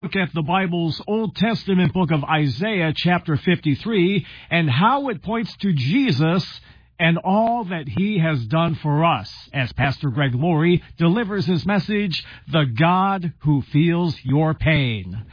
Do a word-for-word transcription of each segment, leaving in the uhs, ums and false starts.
Look at the Bible's Old Testament book of Isaiah, chapter fifty-three, and how it points to Jesus and all that he has done for us, as Pastor Greg Laurie delivers his message, The God Who Feels Your Pain.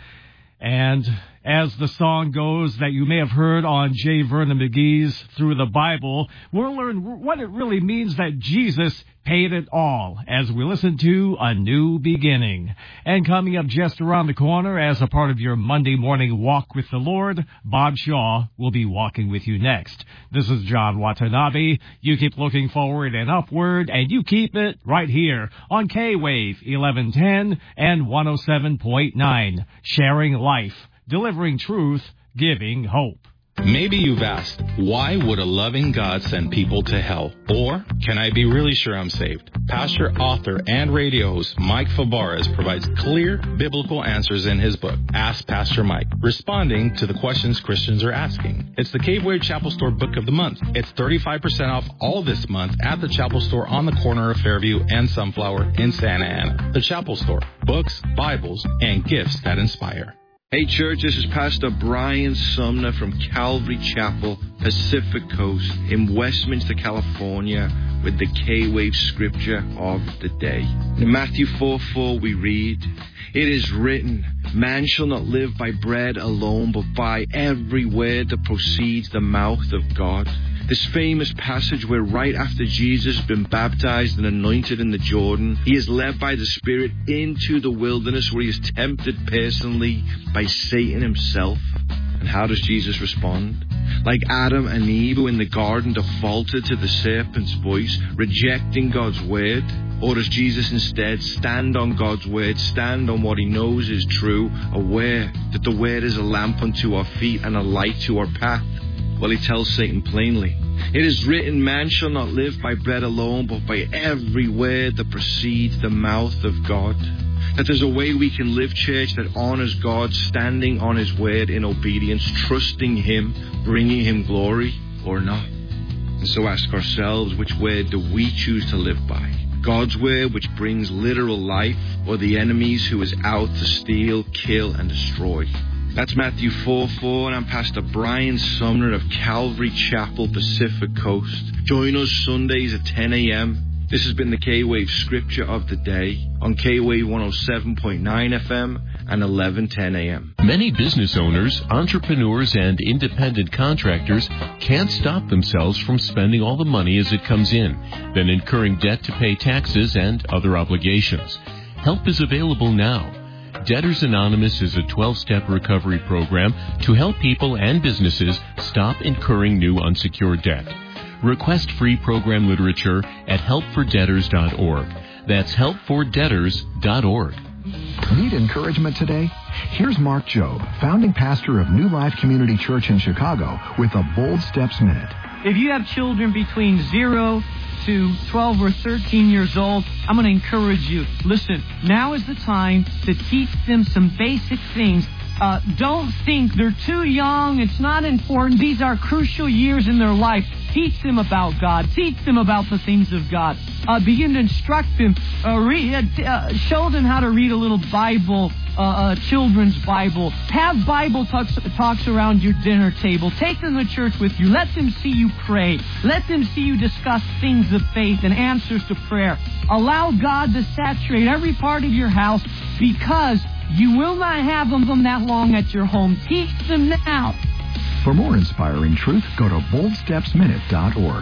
And as the song goes that you may have heard on J. Vernon McGee's Through the Bible, we'll learn what it really means that Jesus paid it all as we listen to A New Beginning. And coming up just around the corner as a part of your Monday morning walk with the Lord, Bob Shaw will be walking with you next. This is John Watanabe. You keep looking forward and upward, and you keep it right here on K-Wave eleven ten and one oh seven point nine. Sharing life, delivering truth, giving hope. Maybe you've asked, why would a loving God send people to hell? Or, can I be really sure I'm saved? Pastor, author, and radio host Mike Fabarez provides clear biblical answers in his book, Ask Pastor Mike, responding to the questions Christians are asking. It's the Cave-Wave Chapel Store Book of the Month. It's thirty-five percent off all this month at the Chapel Store on the corner of Fairview and Sunflower in Santa Ana. The Chapel Store, books, Bibles, and gifts that inspire. Hey church, this is Pastor Brian Sumner from Calvary Chapel, Pacific Coast in Westminster, California, with the K-Wave scripture of the day. In Matthew four four we read, "It is written, man shall not live by bread alone, but by every word that proceeds the mouth of God." This famous passage where right after Jesus has been baptized and anointed in the Jordan, he is led by the Spirit into the wilderness where he is tempted personally by Satan himself. And how does Jesus respond? Like Adam and Eve who in the garden defaulted to the serpent's voice, rejecting God's word? Or does Jesus instead stand on God's word, stand on what he knows is true, aware that the word is a lamp unto our feet and a light to our path? Well, he tells Satan plainly, "It is written, man shall not live by bread alone, but by every word that proceeds the mouth of God." That there's a way we can live, church, that honors God, standing on his word in obedience, trusting him, bringing him glory, or not. And so ask ourselves, which word do we choose to live by? God's word, which brings literal life, or the enemy's who is out to steal, kill, and destroy? That's Matthew four four, and I'm Pastor Brian Sumner of Calvary Chapel, Pacific Coast. Join us Sundays at ten a.m. This has been the K-Wave Scripture of the Day on K-Wave one oh seven point nine F M and eleven ten a.m. Many business owners, entrepreneurs, and independent contractors can't stop themselves from spending all the money as it comes in, then incurring debt to pay taxes and other obligations. Help is available now. Debtors Anonymous is a twelve-step recovery program to help people and businesses stop incurring new unsecured debt. Request free program literature at help for debtors dot org. That's help for debtors dot org. Need encouragement today? Here's Mark Jobe, founding pastor of New Life Community Church in Chicago, with a Bold Steps Minute. If you have children between zero to twelve or thirteen years old, I'm going to encourage you. Listen, now is the time to teach them some basic things. Uh, don't think they're too young. It's not important. These are crucial years in their life. Teach them about God. Teach them about the things of God. Uh, begin to instruct them. Uh, read, uh, show them how to read a little Bible, uh, uh, children's Bible. Have Bible talks, talks around your dinner table. Take them to church with you. Let them see you pray. Let them see you discuss things of faith and answers to prayer. Allow God to saturate every part of your house, because you will not have them that long at your home. Teach them now. For more inspiring truth, go to bold steps minute dot org.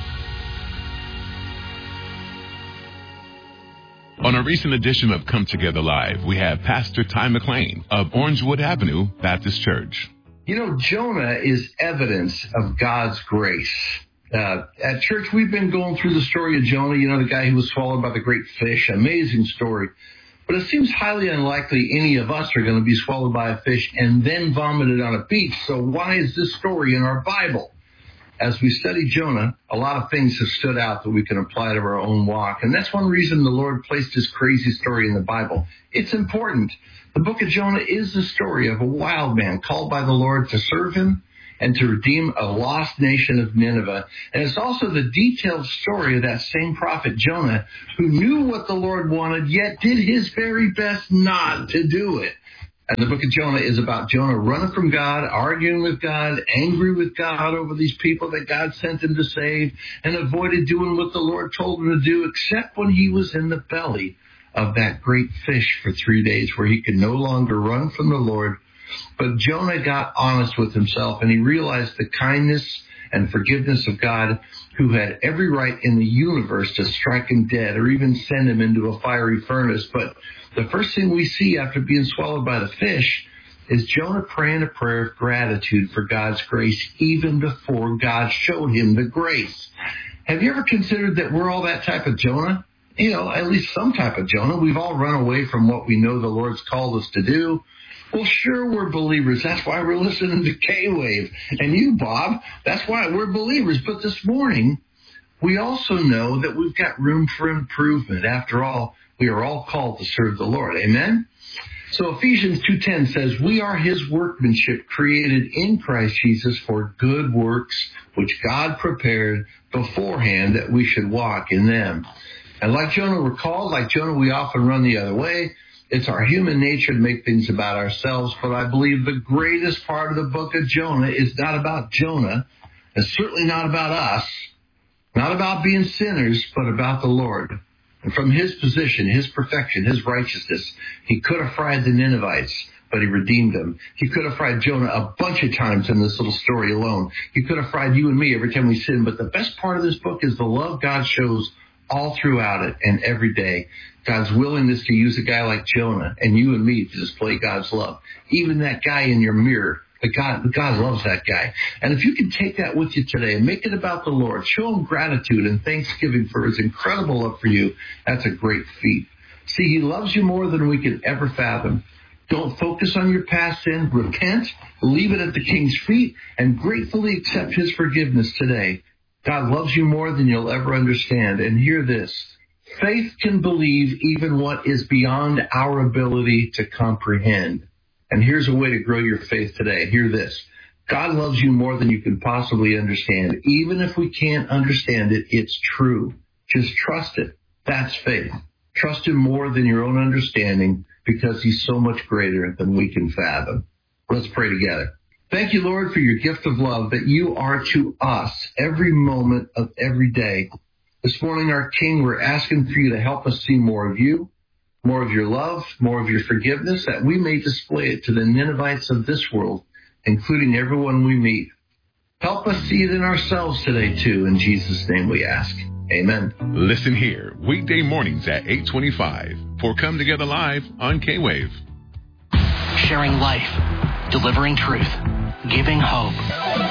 On a recent edition of Come Together Live, we have Pastor Ty McLean of Orangewood Avenue Baptist Church. You know, Jonah is evidence of God's grace. Uh, at church, we've been going through the story of Jonah, you know, the guy who was swallowed by the great fish. Amazing story. But it seems highly unlikely any of us are going to be swallowed by a fish and then vomited on a beach. So why is this story in our Bible? As we study Jonah, a lot of things have stood out that we can apply to our own walk. And that's one reason the Lord placed this crazy story in the Bible. It's important. The book of Jonah is the story of a wild man called by the Lord to serve him and to redeem a lost nation of Nineveh. And it's also the detailed story of that same prophet Jonah, who knew what the Lord wanted, yet did his very best not to do it. And the book of Jonah is about Jonah running from God, arguing with God, angry with God over these people that God sent him to save, and avoided doing what the Lord told him to do, except when he was in the belly of that great fish for three days where he could no longer run from the Lord. But Jonah got honest with himself, and he realized the kindness and forgiveness of God, who had every right in the universe to strike him dead or even send him into a fiery furnace. But the first thing we see after being swallowed by the fish is Jonah praying a prayer of gratitude for God's grace even before God showed him the grace. Have you ever considered that we're all that type of Jonah? You know, at least some type of Jonah. We've all run away from what we know the Lord's called us to do. Well, sure, we're believers. That's why we're listening to K-Wave. And you, Bob, that's why we're believers. But this morning, we also know that we've got room for improvement. After all, we are all called to serve the Lord. Amen? So Ephesians two ten says, we are his workmanship created in Christ Jesus for good works, which God prepared beforehand that we should walk in them. And like Jonah, we're called. Like Jonah, we often run the other way. It's our human nature to make things about ourselves, but I believe the greatest part of the book of Jonah is not about Jonah. It's certainly not about us, not about being sinners, but about the Lord. And from his position, his perfection, his righteousness, he could have fried the Ninevites, but he redeemed them. He could have fried Jonah a bunch of times in this little story alone. He could have fried you and me every time we sin. But the best part of this book is the love God shows all throughout it and every day. God's willingness to use a guy like Jonah and you and me to display God's love. Even that guy in your mirror, but God, God loves that guy. And if you can take that with you today and make it about the Lord, show him gratitude and thanksgiving for his incredible love for you, that's a great feat. See, he loves you more than we can ever fathom. Don't focus on your past sin. Repent, leave it at the King's feet, and gratefully accept his forgiveness today. God loves you more than you'll ever understand. And hear this. Faith can believe even what is beyond our ability to comprehend. And here's a way to grow your faith today. Hear this. God loves you more than you can possibly understand. Even if we can't understand it, it's true. Just trust it. That's faith. Trust him more than your own understanding because he's so much greater than we can fathom. Let's pray together. Thank you, Lord, for your gift of love that you are to us every moment of every day. This morning, our King, we're asking for you to help us see more of you, more of your love, more of your forgiveness, that we may display it to the Ninevites of this world, including everyone we meet. Help us see it in ourselves today, too. In Jesus' name we ask. Amen. Listen here, weekday mornings at eight twenty-five for Come Together Live on K-Wave. Sharing life, delivering truth, giving hope.